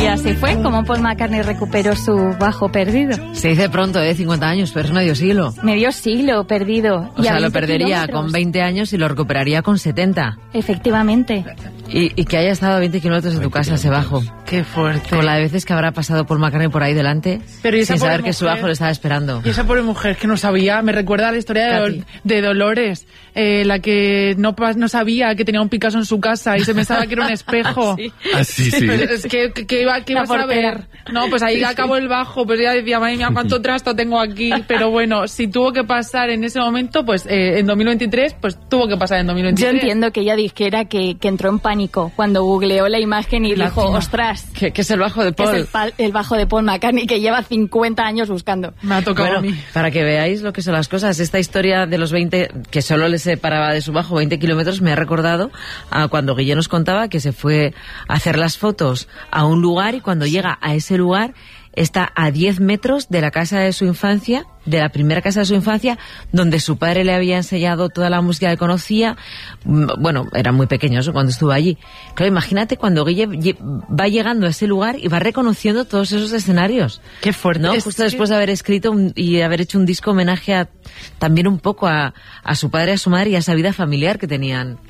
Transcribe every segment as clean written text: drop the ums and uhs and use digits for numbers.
vida se fue, cómo Paul McCartney recuperó su bajo perdido. Se dice pronto, 50 años, pero es medio siglo. Medio siglo perdido. O sea, lo perdería con 20 años y lo recuperaría con 70. Efectivamente. Y que haya estado a 20 kilómetros de tu casa ese bajo. Qué fuerte. Con la de veces que habrá pasado Paul McCartney por ahí delante, pero sin saber que su bajo le estaba esperando. Y esa pobre mujer que no sabía, me recuerda a la historia de Dolores, la que no sabía que tenía un Picasso en su casa y se pensaba que era un espejo. Sí. Ah, sí, sí. Es que iba a saber. No, pues ahí acabó el bajo, pues ella decía, madre mía, cuánto trasto tengo aquí. Pero bueno, si tuvo que pasar en ese momento, pues en 2023, pues tuvo que pasar en 2023. Yo entiendo que ella dijera que entró en pánico cuando googleó la imagen y dijo, ostras, que es el bajo de Paul. Es el bajo de Paul McCartney que lleva 50 años buscando. Me ha tocado a mí. Para que veáis lo que son las cosas, esta historia de los 20, que solo le separaba de su bajo 20 kilómetros, me ha recordado a cuando Guille nos contaba que se fue a hacer las fotos a un lugar y cuando llega a ese lugar está a 10 metros de la casa de su infancia, de la primera casa de su infancia, donde su padre le había enseñado toda la música que conocía. Bueno, eran muy pequeños cuando estuvo allí. Claro, imagínate cuando Guille va llegando a ese lugar y va reconociendo todos esos escenarios. Qué fuerte. ¿No? Justo después de haber escrito y haber hecho un disco homenaje también un poco a su padre, a su madre y a esa vida familiar que tenían.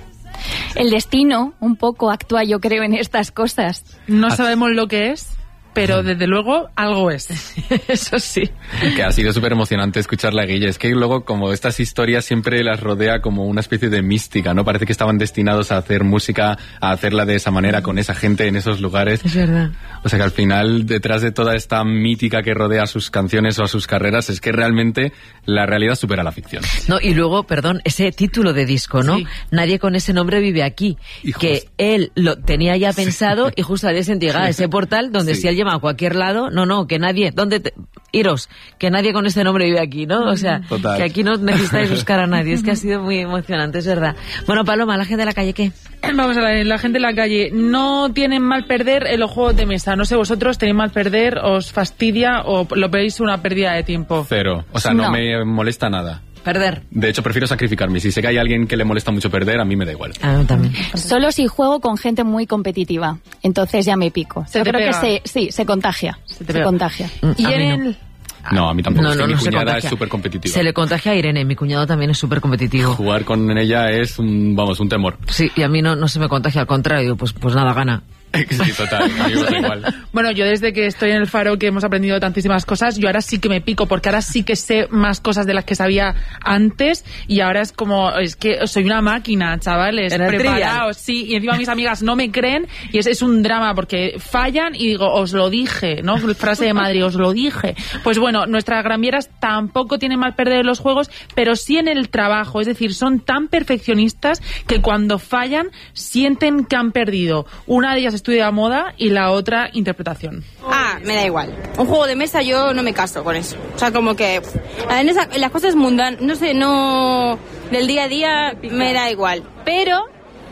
El destino un poco actúa, yo creo, en estas cosas. No sabemos lo que es, pero desde luego algo es. Eso sí. Que ha sido súper emocionante escucharla a Guille. Es que luego como estas historias siempre las rodea como una especie de mística, ¿no? Parece que estaban destinados a hacer música, a hacerla de esa manera, con esa gente en esos lugares. Es verdad. O sea que al final, detrás de toda esta mítica que rodea sus canciones o a sus carreras, es que realmente la realidad supera la ficción. No, y luego, perdón, ese título de disco, ¿no? Sí. Nadie con ese nombre vive aquí. Que él lo tenía ya pensado y justo al día siguiente llegaba a ese portal donde si él llama a cualquier lado, no, que nadie, iros, que nadie con este nombre vive aquí, ¿no? O sea, total. Que aquí no necesitáis buscar a nadie. Es que ha sido muy emocionante, es verdad. Bueno, Paloma, ¿la gente de la calle qué? Vamos a ver, la gente de la calle no tienen mal perder en los juegos de mesa. No sé, vosotros tenéis mal perder, os fastidia o lo veis una pérdida de tiempo. Cero, o sea, no me molesta nada. Perder. De hecho, prefiero sacrificarme. Si sé que hay alguien que le molesta mucho perder, a mí me da igual. Ah, también. Solo si juego con gente muy competitiva. Entonces ya me pico. Yo creo que se contagia. Se contagia. Y en No, a mí tampoco. Mi cuñada es súper competitiva. Se le contagia a Irene. Mi cuñado también es súper competitivo. Jugar con ella es un temor. Sí, y a mí no se me contagia. Al contrario, pues nada, gana. Sí, total, a mí me da igual. Bueno, yo desde que estoy en el Faro, que hemos aprendido tantísimas cosas, yo ahora sí que me pico, porque ahora sí que sé más cosas de las que sabía antes, y ahora es que soy una máquina, chavales, preparaos, sí, y encima mis amigas no me creen, y es un drama, porque fallan y digo, os lo dije, ¿no? Frase de Madrid, os lo dije. Pues bueno, nuestras granvieras tampoco tienen mal perder en los juegos, pero sí en el trabajo, es decir, son tan perfeccionistas que cuando fallan sienten que han perdido. Una de ellas estudia moda y la otra interpretación. Me da igual. Un juego de mesa yo no me caso con eso. O sea, como que en las cosas mundanas, no sé, del día a día me da igual. Pero